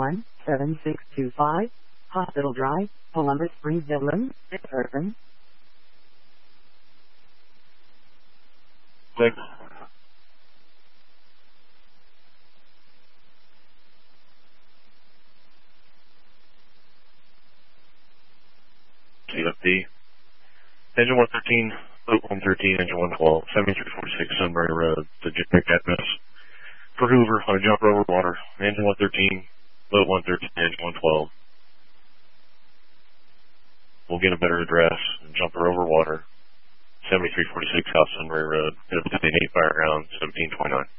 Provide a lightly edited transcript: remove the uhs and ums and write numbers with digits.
7625, Hospital Drive, Columbus Springs, Dublin, 6 person. Thanks. CFD. Engine 113, boat 113, engine 112, 7346 Sunbury Road, the generic address for Hoover on a jumper over water. Engine 113, boat 113, engine 112. We'll get a better address and jumper over water. 7346 South Sunbury Road. It'll be 8 Fire Ground, 1729.